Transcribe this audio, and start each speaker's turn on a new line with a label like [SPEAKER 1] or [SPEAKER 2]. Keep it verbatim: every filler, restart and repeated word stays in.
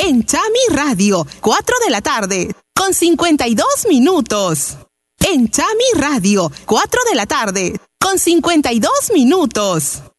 [SPEAKER 1] En Chami Radio, cuatro de la tarde, con cincuenta y dos minutos. En Chami Radio, cuatro de la tarde, con cincuenta y dos minutos.